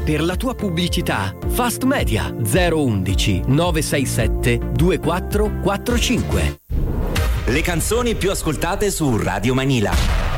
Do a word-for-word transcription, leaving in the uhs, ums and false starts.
per la tua pubblicità. Fast Media zero undici nove sei sette due quattro quattro cinque. Le canzoni più ascoltate su Radio Manila.